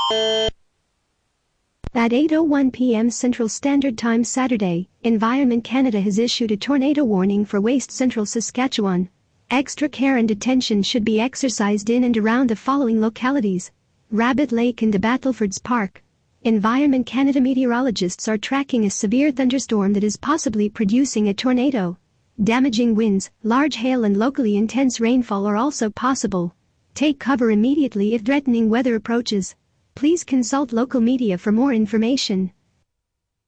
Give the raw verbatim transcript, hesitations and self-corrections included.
At eight oh one p m Central Standard Time Saturday, Environment Canada has issued a tornado warning for West Central Saskatchewan. Extra care and attention should be exercised in and around the following localities: Rabbit Lake and the Battlefords Park. Environment Canada meteorologists are tracking a severe thunderstorm that is possibly producing a tornado. Damaging winds, large hail and locally intense rainfall are also possible. Take cover immediately if threatening weather approaches. Please consult local media for more information.